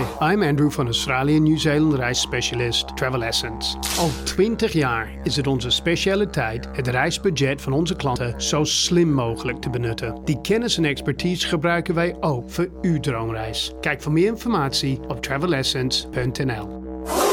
I'm Andrew van Australië Nieuw-Zeeland reisspecialist Travel Essence. Al 20 jaar is het onze specialiteit het reisbudget van onze klanten zo slim mogelijk te benutten. Die kennis en expertise gebruiken wij ook voor uw droomreis. Kijk voor meer informatie op travelessence.nl.